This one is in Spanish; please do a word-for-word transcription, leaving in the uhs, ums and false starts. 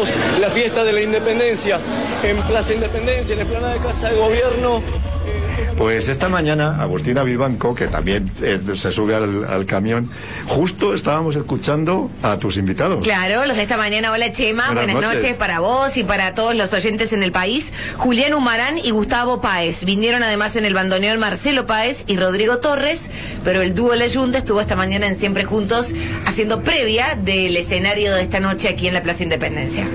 juntos la fiesta de la Independencia en Plaza Independencia, en la explanada de Casa de Gobierno. Pues esta mañana Agustina Vivanco, que también eh, se sube al, al camión, justo estábamos escuchando a tus invitados. Claro, los de esta mañana. Hola Chema, buenas, buenas noches. noches para vos y para todos los oyentes en el país. Julián Humarán y Gustavo Páez. Vinieron además en el bandoneón Marcelo Páez y Rodrigo Torres, pero el dúo Leyunda estuvo esta mañana en Siempre Juntos haciendo previa del escenario de esta noche aquí en la Plaza Independencia.